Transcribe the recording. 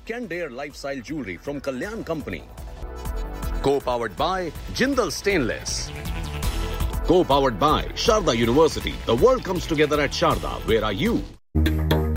Candare Lifestyle Jewelry from Kalyan Company. Co-powered by Jindal Stainless. Co-powered by Sharda University. The world comes together at Sharda. Where are you?